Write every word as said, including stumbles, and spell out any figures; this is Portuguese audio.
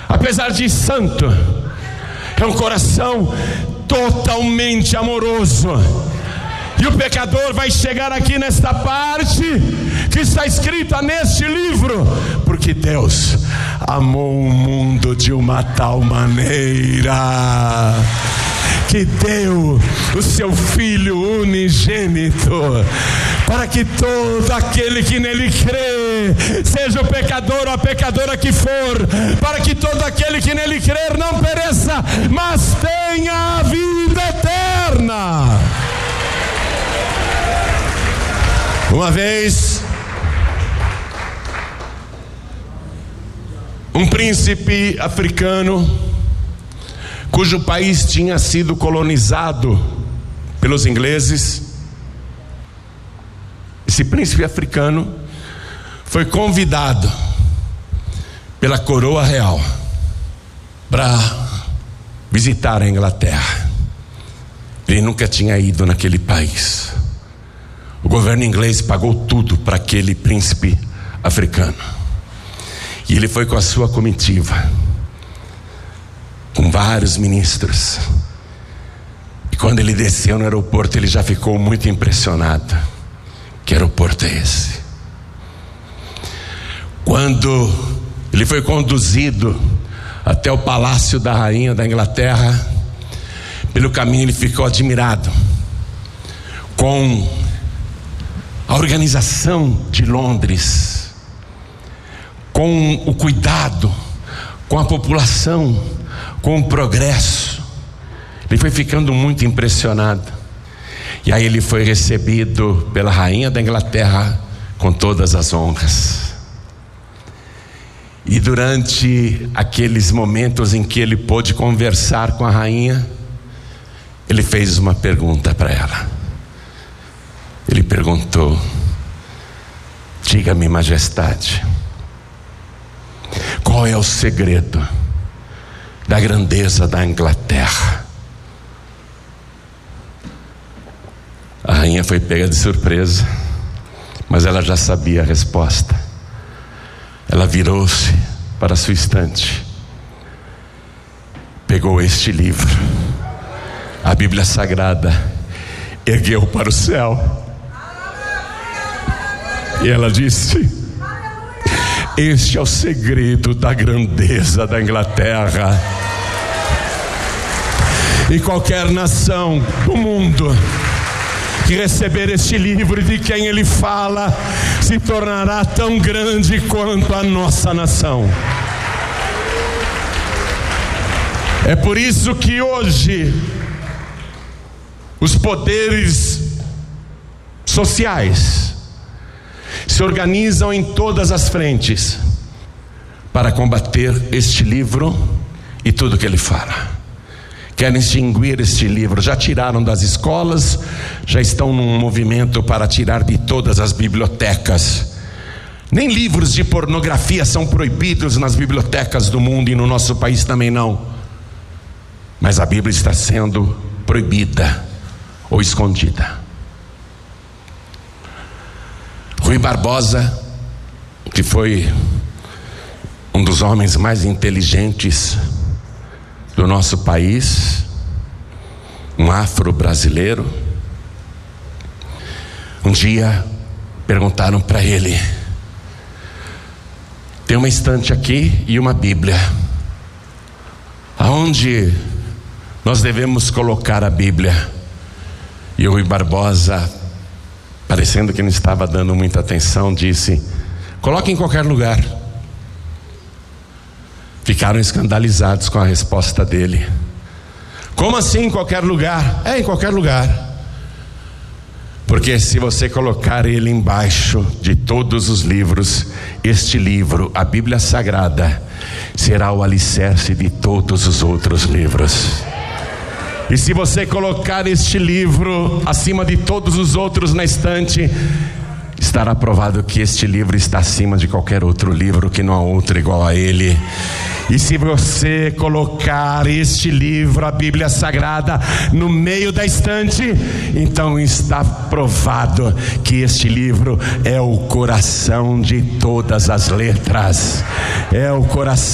apesar de santo, é um coração totalmente amoroso. E o pecador vai chegar aqui nesta parte que está escrita neste livro, porque Deus amou o mundo de uma tal maneira que deu o seu Filho unigênito, para que todo aquele que nele crê, seja o pecador ou a pecadora que for, para que todo aquele que nele crer não pereça, mas tenha a vida eterna. Uma vez, um príncipe africano, cujo país tinha sido colonizado pelos ingleses, esse príncipe africano foi convidado pela coroa real para visitar a Inglaterra. Ele nunca tinha ido naquele país. O governo inglês pagou tudo para aquele príncipe africano, e ele foi com a sua comitiva, com vários ministros. E quando ele desceu no aeroporto, ele já ficou muito impressionado. Que aeroporto é esse? Quando ele foi conduzido até o palácio da rainha da Inglaterra, pelo caminho ele ficou admirado com a organização de Londres, com o cuidado com a população, com o progresso. Ele foi ficando muito impressionado. E aí ele foi recebido pela rainha da Inglaterra com todas as honras. E durante aqueles momentos em que ele pôde conversar com a rainha, ele fez uma pergunta para ela. Ele perguntou: diga-me, majestade, qual é o segredo da grandeza da Inglaterra? A rainha foi pega de surpresa, mas ela já sabia a resposta. Ela virou-se para a sua estante, pegou este livro, a Bíblia Sagrada, ergueu para o céu, e ela disse: este é o segredo da grandeza da Inglaterra. E qualquer nação do mundo que receber este livro de quem ele fala, se tornará tão grande quanto a nossa nação. É por isso que hoje os poderes sociais se organizam em todas as frentes para combater este livro e tudo que ele fala. Querem extinguir este livro, já tiraram das escolas, já estão num movimento para tirar de todas as bibliotecas. Nem livros de pornografia são proibidos nas bibliotecas do mundo, e no nosso país também não. Mas a Bíblia está sendo proibida ou escondida. Rui Barbosa, que foi um dos homens mais inteligentes do nosso país, um afro-brasileiro, um dia perguntaram para ele: tem uma estante aqui e uma Bíblia, aonde nós devemos colocar a Bíblia? E o Rui Barbosa, parecendo que não estava dando muita atenção, disse: coloque em qualquer lugar. Ficaram escandalizados com a resposta dele. Como assim em qualquer lugar? É, em qualquer lugar. Porque se você colocar ele embaixo de todos os livros, este livro, a Bíblia Sagrada, será o alicerce de todos os outros livros. E se você colocar este livro acima de todos os outros na estante, estará provado que este livro está acima de qualquer outro livro, que não há outro igual a ele. E se você colocar este livro, a Bíblia Sagrada, no meio da estante, então está provado que este livro é o coração de todas as letras, é o coração